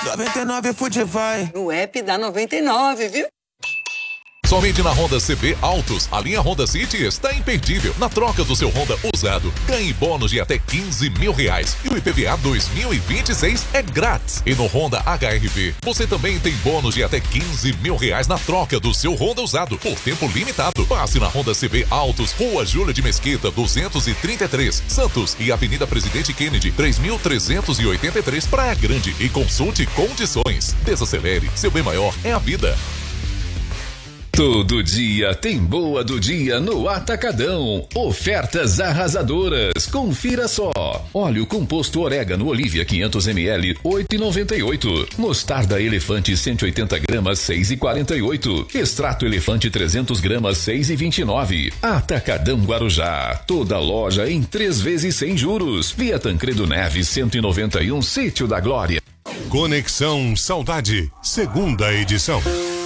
99 Food vai. No app da 99, viu? Somente na Honda CB Autos, a linha Honda City está imperdível. Na troca do seu Honda usado, ganhe bônus de até R$15 mil. E o IPVA 2026 é grátis. E no Honda HR-V, você também tem bônus de até R$15 mil na troca do seu Honda usado, por tempo limitado. Passe na Honda CB Autos, Rua Júlia de Mesquita, 233, Santos, e Avenida Presidente Kennedy, 3383, Praia Grande, e consulte condições. Desacelere, seu bem maior é a vida. Todo dia tem boa do dia no Atacadão. Ofertas arrasadoras. Confira só. Óleo composto orégano Olívia 500 ml, 8,98. Mostarda elefante 180 gramas, 6,48. Extrato elefante 300 gramas, 6,29. Atacadão Guarujá. Toda loja em 3 vezes sem juros. Via Tancredo Neves 191, Sítio da Glória. Conexão Saudade, segunda edição.